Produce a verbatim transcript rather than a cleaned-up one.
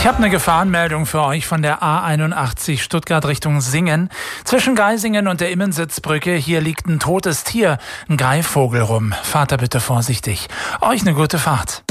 Ich habe eine Gefahrenmeldung für euch von der A einundachtzig Stuttgart Richtung Singen. Zwischen Geisingen und der Immensitzbrücke, hier liegt ein totes Tier, ein Greifvogel rum. Fahrt da bitte vorsichtig. Euch eine gute Fahrt.